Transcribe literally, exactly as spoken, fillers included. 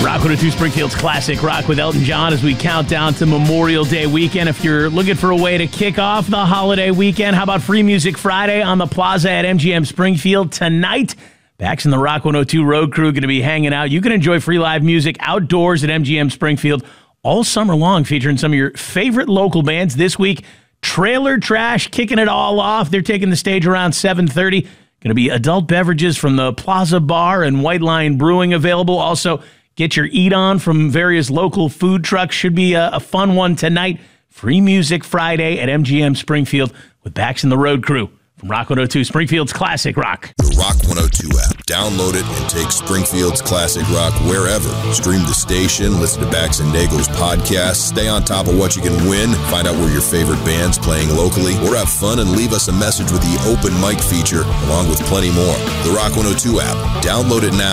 Rock one oh two Springfield's Classic Rock with Elton John as we count down to Memorial Day weekend. If you're looking for a way to kick off the holiday weekend, how about Free Music Friday on the Plaza at M G M Springfield tonight? Bax and the Rock one oh two Road Crew going to be hanging out. You can enjoy free live music outdoors at M G M Springfield all summer long, featuring some of your favorite local bands. This week, Trailer Trash kicking it all off. They're taking the stage around seven thirty. Going to be adult beverages from the Plaza Bar and White Lion Brewing available. Also, get your eat on from various local food trucks. Should be a, a fun one tonight. Free Music Friday at M G M Springfield with Bax and the Road Crew. From Rock one oh two, Springfield's Classic Rock. The Rock one oh two app. Download it and take Springfield's Classic Rock wherever. Stream the station, listen to Bax and Dago's podcast, stay on top of what you can win, find out where your favorite band's playing locally, or have fun and leave us a message with the open mic feature, along with plenty more. The Rock one oh two app. Download it now.